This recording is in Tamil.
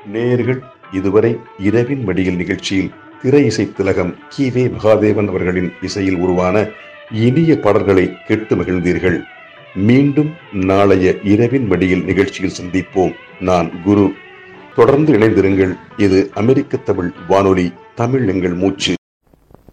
நேயர்கள் இதுவரை இரவின் மடியில் நிகழ்ச்சியில் திரை இசை திலகம் கி.வே. மகாதேவன் அவர்களின் இசையில் உருவான இனிய பாடல்களை கேட்டு மகிழ்ந்தீர்கள். மீண்டும் நாளைய இரவின் மடியில் நிகழ்ச்சியில் சந்திப்போம். நான் குரு. தொடர்ந்து இணைந்திருங்கள். இது அமெரிக்க தமிழ் வானொலி, தமிழ் எங்கள் மூச்சு.